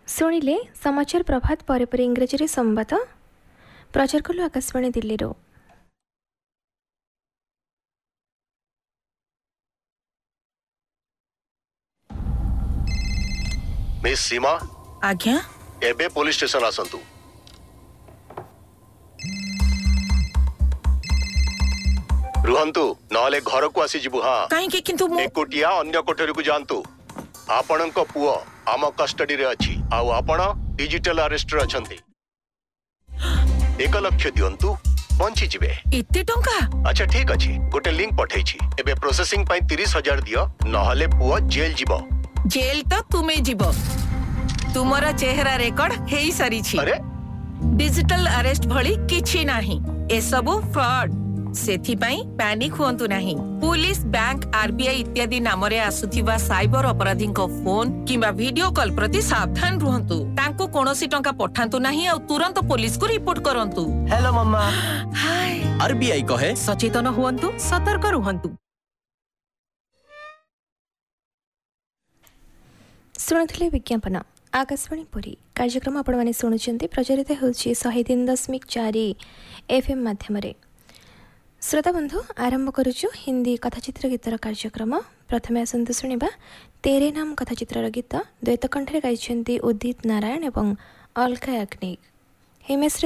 शुणिले समाचार प्रभात पर इंग्रजी संवाद प्रचार कलु आकाशवाणी दिल्ली। मिस सीमा आज्ञा एबे पुलिस स्टेशन आसंतु। रुहंतु नहले घर को आसी जिबु। हाँ काहे किंतु मो एकोटिया अन्य कोठरी को जानतु। आपणक पुओ आम कस्टडी रे अछि आउ आपण डिजिटल अरेस्ट रे अछंती। 1 लाख दियंतु बंची जिवे। इत्ते टंका? अच्छा ठीक अछि, गोटे लिंक पठै छी। एबे प्रोसेसिंग पई 30,000 दियो, नहले पुओ जेल जिवो। जेल तो तुम्हें जीवो। तुमरा चेहरा रेकॉर्ड हेई सारी छी। अरे डिजिटल अरेस्ट भली किछि नाही। ए सबु फ्रॉड। सेथि पई पैनिक होंतु नाही। पुलिस, बैंक, आरबीआई इत्यादि नामरे आसुथिबा साइबर अपराधी को फोन किंबा वीडियो कॉल प्रति सावधान रहंतु। तांको कोनोसी टंका पठांतु नाही और तुरंत पुलिस को रिपोर्ट करंतु। हेलो मम्मा। हाय आरबीआई कहे सचेतन हुअन्तु, सतर्क रहंतु। शुणुले विज्ञापन आकाशवाणी पुरी कार्यक्रम आपण मैंने शुणुंट प्रचारित होची 103.4 FM माध्यम। श्रोता बंधु आरंभ करुचु हिंदी कथाचित्र गीतर कार्यक्रम। प्रथमे आसंतु शुणिबा तेरे नाम कथाचित्र गीत। द्वैतकंठरे गाइछन्ति उदित नारायण एवं अलका याग्निक। हिमेश